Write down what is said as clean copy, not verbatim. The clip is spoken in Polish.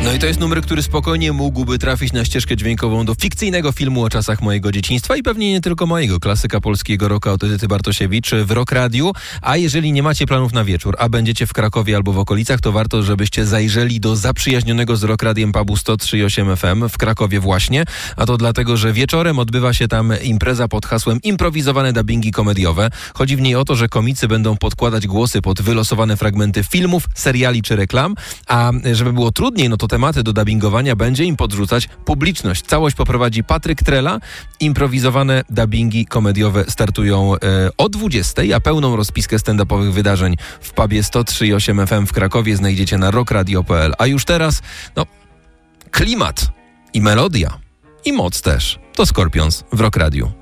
No i to jest numer, który spokojnie mógłby trafić na ścieżkę dźwiękową do fikcyjnego filmu o czasach mojego dzieciństwa i pewnie nie tylko mojego. Klasyka polskiego rocka od Edyty Bartosiewicz w Rock Radiu. A jeżeli nie macie planów na wieczór, a będziecie w Krakowie albo w okolicach, to warto, żebyście zajrzeli do zaprzyjaźnionego z Rock Radiem pubu 103.8 FM w Krakowie właśnie. A to dlatego, że wieczorem odbywa się tam impreza pod hasłem Improwizowane dubbingi komediowe. Chodzi w niej o to, że komicy będą podkładać głosy pod wylosowane fragmenty filmów, seriali czy reklam, a żeby było trudniej, no to tematy do dubbingowania będzie im podrzucać publiczność. Całość poprowadzi Patryk Trela. Improwizowane dubbingi komediowe startują o 20:00, a pełną rozpiskę stand-upowych wydarzeń w pubie 103.8 FM w Krakowie znajdziecie na rockradio.pl. A już teraz, klimat i melodia i moc też. To Scorpions w Rock Radiu.